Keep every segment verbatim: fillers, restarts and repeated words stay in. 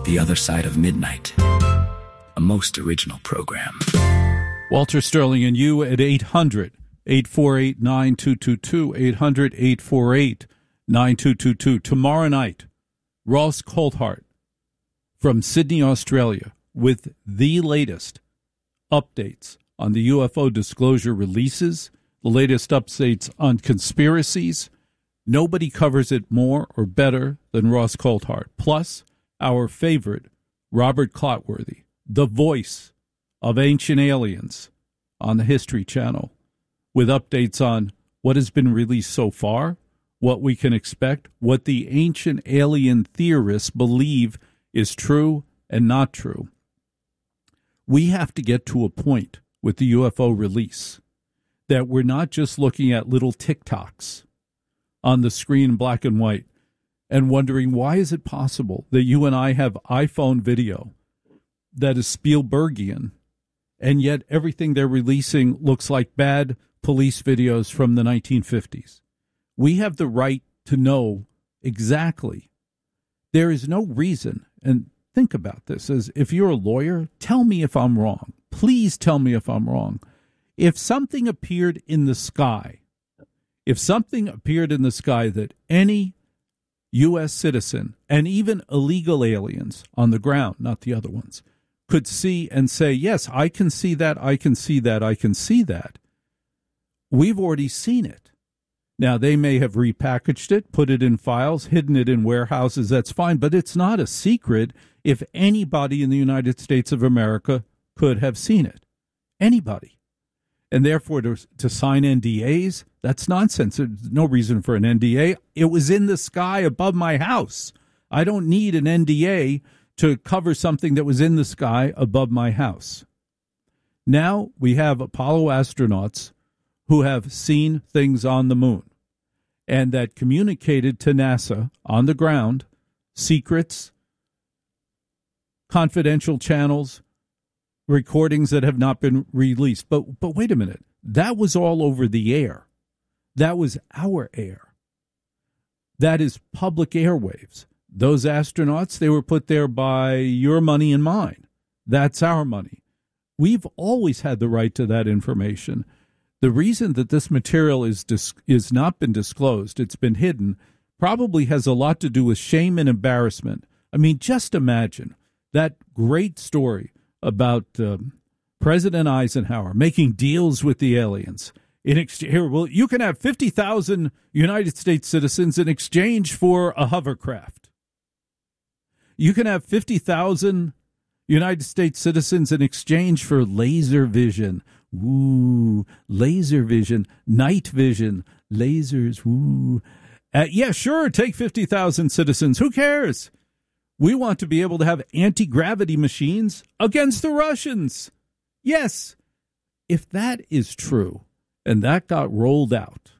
The Other Side of Midnight, a most original program. Walter Sterling and you at eight hundred, eight four eight, nine two two two, eight hundred, eight four eight, nine two two two. Tomorrow night, Ross Coulthart from Sydney, Australia, with the latest updates on the U F O disclosure releases, the latest updates on conspiracies. Nobody covers it more or better than Ross Coulthart. Plus, our favorite, Robert Clotworthy, the voice of Ancient Aliens on the History Channel, with updates on what has been released so far, what we can expect, what the ancient alien theorists believe is true and not true. We have to get to a point with the U F O release that we're not just looking at little TikToks on the screen in black and white and wondering, why is it possible that you and I have iPhone video that is Spielbergian, and yet everything they're releasing looks like bad police videos from the nineteen fifties? We have the right to know exactly. There is no reason, and think about this, as if you're a lawyer, tell me if I'm wrong. Please tell me if I'm wrong. If something appeared in the sky, if something appeared in the sky that any U S citizen, and even illegal aliens on the ground, not the other ones, could see and say, yes, I can see that, I can see that, I can see that, we've already seen it. Now, they may have repackaged it, put it in files, hidden it in warehouses, that's fine, but it's not a secret if anybody in the United States of America could have seen it. Anybody. And therefore, to, to sign N D As, that's nonsense. There's no reason for an N D A. It was in the sky above my house. I don't need an N D A to cover something that was in the sky above my house. Now we have Apollo astronauts who have seen things on the moon and that communicated to NASA on the ground, secrets, confidential channels, recordings that have not been released. But but wait a minute. That was all over the air. That was our air. That is public airwaves. Those astronauts, they were put there by your money and mine. That's our money. We've always had the right to that information. The reason that this material is dis- is not been disclosed, it's been hidden, probably has a lot to do with shame and embarrassment. I mean, just imagine that great story about um, President Eisenhower making deals with the aliens. In ex- here, well, you can have fifty thousand United States citizens in exchange for a hovercraft. You can have fifty thousand United States citizens in exchange for laser vision. Ooh, laser vision, night vision, lasers, ooh. Uh, yeah, sure, take fifty thousand citizens. Who cares? We want to be able to have anti-gravity machines against the Russians. Yes, if that is true, and that got rolled out,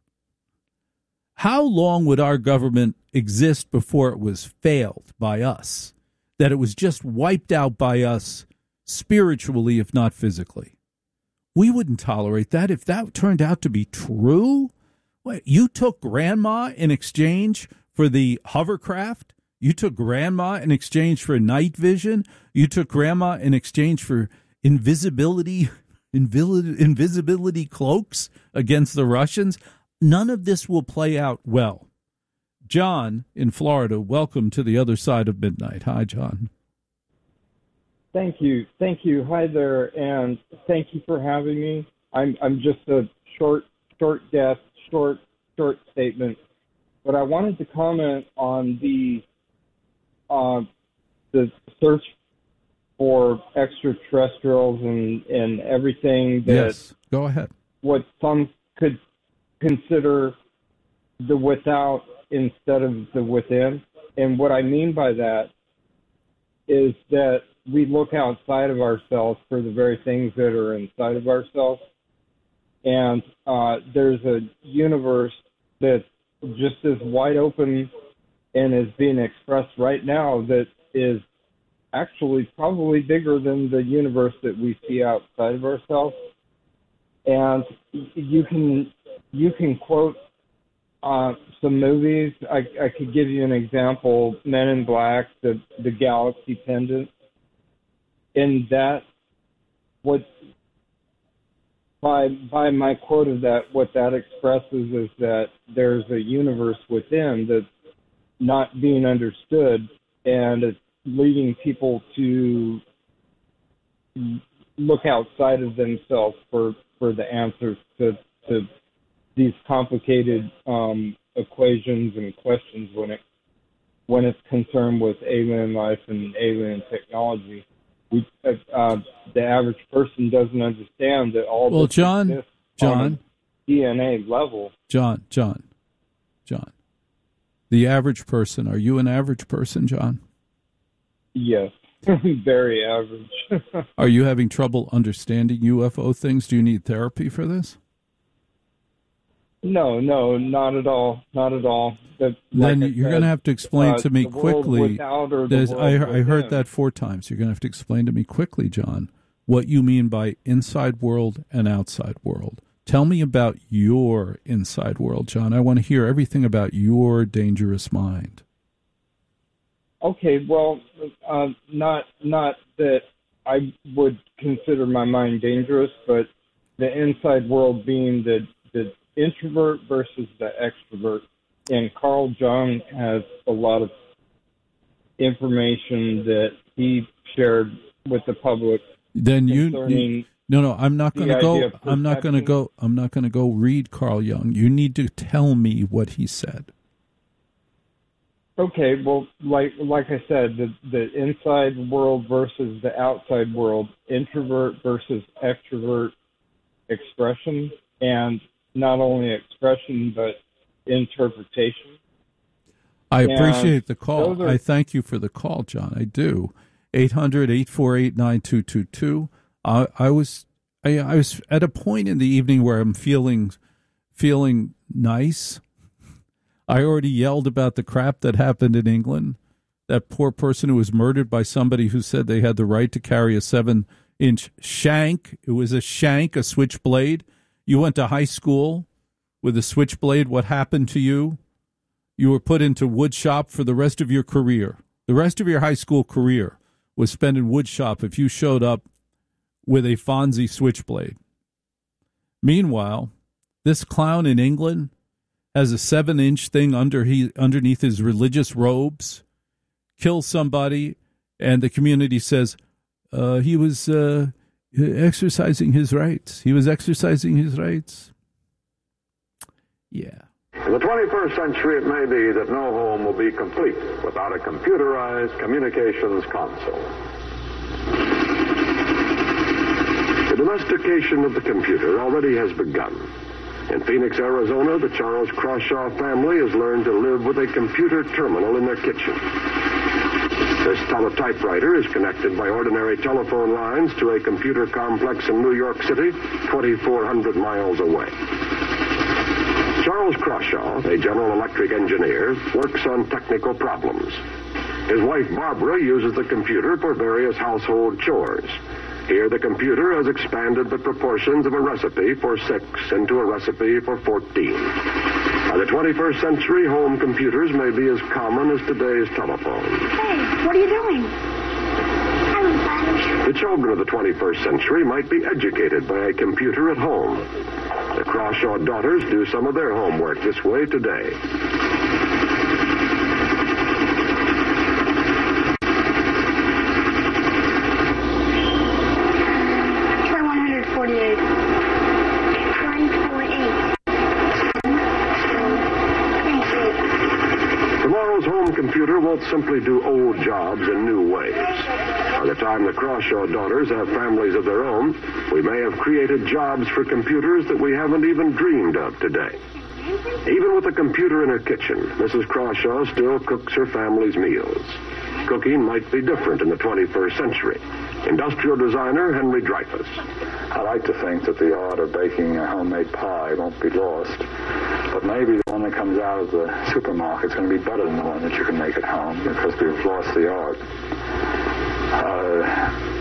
how long would our government exist before it was failed by us, that it was just wiped out by us spiritually, if not physically? We wouldn't tolerate that. If that turned out to be true, what, you took grandma in exchange for the hovercraft? You took grandma in exchange for night vision? You took grandma in exchange for invisibility, invil- invisibility cloaks against the Russians? None of this will play out well. John in Florida, welcome to the other side of midnight. Hi, John. Thank you. Thank you. Hi there, and thank you for having me. I'm I'm just a short, short guest, short, short statement, but I wanted to comment on the uh, the search for extraterrestrials and, and everything that yes. Go ahead. What some could consider the without instead of the within. And what I mean by that is that we look outside of ourselves for the very things that are inside of ourselves. And uh, there's a universe that's just as wide open and is being expressed right now that is actually probably bigger than the universe that we see outside of ourselves. And you can you can quote uh, some movies. I, I could give you an example: Men in Black, the the Galaxy Pendant. In that, what by by my quote of that, what that expresses is that there's a universe within that's not being understood, and it's leading people to look outside of themselves for, for the answers to, to these complicated um, equations and questions when it when it's concerned with alien life and alien technology. We, uh, the average person doesn't understand that all well, this John, exists John, on a D N A level. John, John, John. The average person. Are you an average person, John? Yes, very average. Are you having trouble understanding U F O things? Do you need therapy for this? No, no, not at all. Not at all. The, then like you're said, going to have to explain uh, to me the world quickly. without or the There's- world I, I heard within. that four times. You're going to have to explain to me quickly, John, what you mean by inside world and outside world. Tell me about your inside world, John. I want to hear everything about your dangerous mind. Okay, well, uh, not not that I would consider my mind dangerous, but the inside world being the the introvert versus the extrovert. And Carl Jung has a lot of information that he shared with the public. Then you, concerning you no no I'm not going to the go idea of I'm not going to perception. go I'm not going to go read Carl Jung. You need to tell me what he said. Okay, well, like like I said, the the inside world versus the outside world, introvert versus extrovert expression, and not only expression but interpretation. I And appreciate the call. those are- I thank you for the call, John. I do. eight hundred, eight four eight, nine two two two. I, I was I, I was at a point in the evening where I'm feeling feeling nice. I already yelled about the crap that happened in England. That poor person who was murdered by somebody who said they had the right to carry a seven-inch shank. It was a shank, a switchblade. You went to high school with a switchblade. What happened to you? You were put into wood shop for the rest of your career. The rest of your high school career was spent in wood shop if you showed up with a Fonzie switchblade. Meanwhile, this clown in England has a seven-inch thing under he, underneath his religious robes, kills somebody, and the community says uh, he was uh, exercising his rights. He was exercising his rights. Yeah. In the twenty-first century, it may be that no home will be complete without a computerized communications console. The domestication of the computer already has begun. In Phoenix, Arizona, the Charles Crawshaw family has learned to live with a computer terminal in their kitchen. This teletypewriter is connected by ordinary telephone lines to a computer complex in New York City, twenty-four hundred miles away. Charles Crawshaw, a General Electric engineer, works on technical problems. His wife, Barbara, uses the computer for various household chores. Here, the computer has expanded the proportions of a recipe for six into a recipe for fourteen. By the twenty-first century, home computers may be as common as today's telephone. Hey, what are you doing? I'm fine. The children of the twenty-first century might be educated by a computer at home. The Crawshaw daughters do some of their homework this way today. Try one forty-eight. one forty-eight. Tomorrow's home computer won't simply do old jobs in new ways. By the time the Crawshaw daughters have families of their own, we may have created jobs for computers that we haven't even dreamed of today. Even with a computer in her kitchen, Missus Crawshaw still cooks her family's meals. Cooking might be different in the twenty-first century. Industrial designer Henry Dreyfuss. I like to think that the art of baking a homemade pie won't be lost, but maybe the one that comes out of the supermarket is going to be better than the one that you can make at home because we've lost the art. Uh,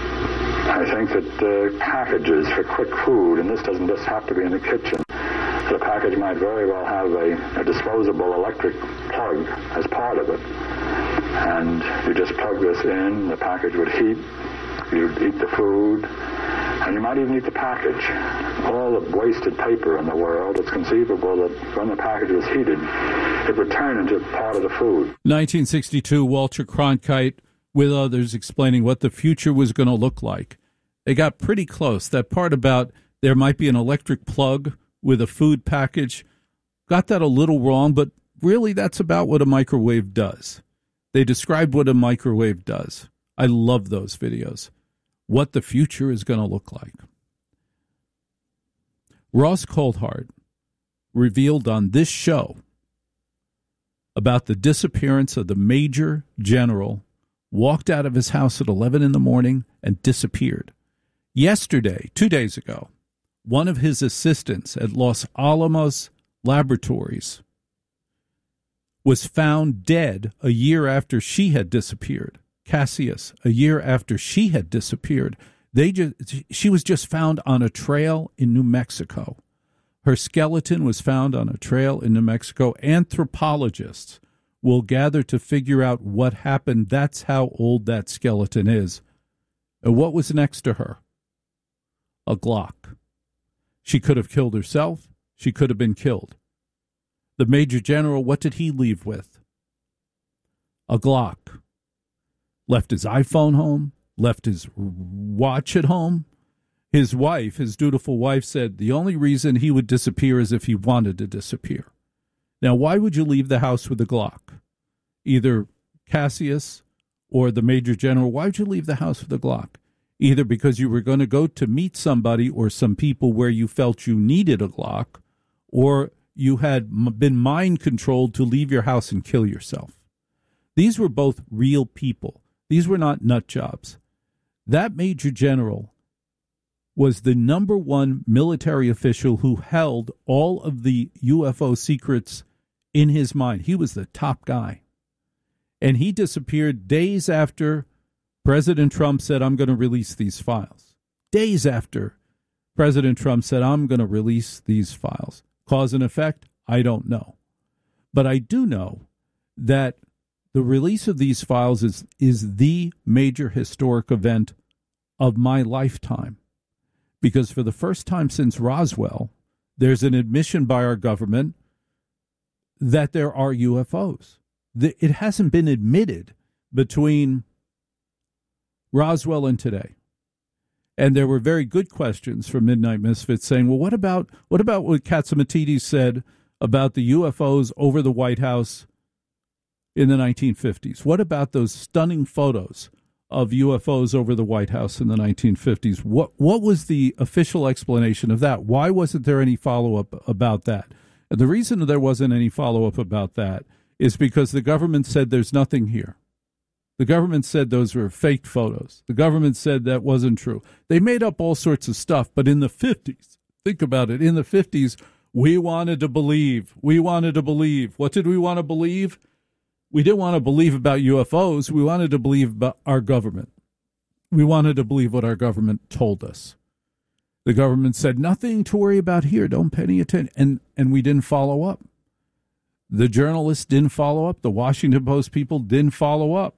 I think that uh, packages for quick food, and this doesn't just have to be in the kitchen, The package might very well have a, a disposable electric plug as part of it. And you just plug this in, the package would heat, you'd eat the food, and you might even eat the package. All the wasted paper in the world, it's conceivable that when the package was heated, it would turn into part of the food. nineteen sixty-two, Walter Cronkite with others explaining what the future was going to look like. They got pretty close. That part about there might be an electric plug with a food package, got that a little wrong, but really that's about what a microwave does. They described what a microwave does. I love those videos. What the future is going to look like. Ross Coulthart revealed on this show about the disappearance of the Major General, walked out of his house at eleven in the morning and disappeared. Yesterday, two days ago, one of his assistants at Los Alamos Laboratories was found dead a year after she had disappeared. Cassius, a year after she had disappeared. They just, she was just found on a trail in New Mexico. Her skeleton was found on a trail in New Mexico. Anthropologists will gather to figure out what happened. That's how old that skeleton is. And what was next to her? A Glock. She could have killed herself. She could have been killed. The Major General, what did he leave with? A Glock. Left his iPhone home, left his watch at home. His wife, his dutiful wife, said the only reason he would disappear is if he wanted to disappear. Now, why would you leave the house with a Glock? Either Cassius or the Major General, why would you leave the house with a Glock? Either because you were going to go to meet somebody or some people where you felt you needed a Glock, or you had been mind-controlled to leave your house and kill yourself. These were both real people. These were not nut jobs. That Major General was the number one military official who held all of the U F O secrets in his mind. He was the top guy. And he disappeared days after President Trump said, I'm going to release these files. Days after President Trump said, I'm going to release these files. Cause and effect? I don't know. But I do know that the release of these files is, is the major historic event of my lifetime. Because for the first time since Roswell, there's an admission by our government that there are U F Os. It hasn't been admitted between Roswell and today. And there were very good questions from Midnight Misfits saying, well, what about what about what Catsimatidis said about the U F Os over the White House in the nineteen fifties? What about those stunning photos of U F Os over the White House in the nineteen fifties? What what was the official explanation of that? Why wasn't there any follow-up about that? And the reason there wasn't any follow-up about that is because the government said there's nothing here. The government said those were faked photos. The government said that wasn't true. They made up all sorts of stuff, but in the fifties, think about it, in the fifties, we wanted to believe. We wanted to believe. What did we want to believe? We didn't want to believe about U F Os. We wanted to believe about our government. We wanted to believe what our government told us. The government said, nothing to worry about here. Don't pay any attention. And, and we didn't follow up. The journalists didn't follow up. The Washington Post people didn't follow up.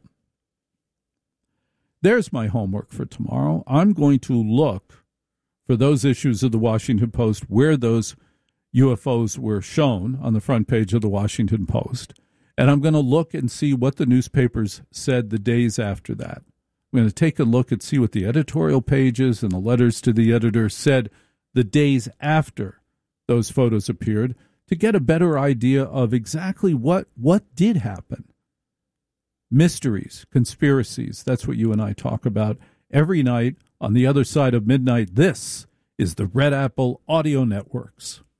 There's my homework for tomorrow. I'm going to look for those issues of the Washington Post where those U F Os were shown on the front page of the Washington Post. And I'm going to look and see what the newspapers said the days after that. I'm going to take a look and see what the editorial pages and the letters to the editor said the days after those photos appeared to get a better idea of exactly what, what did happen. Mysteries, conspiracies, that's what you and I talk about every night on the other side of midnight. This is the Red Apple Audio Networks.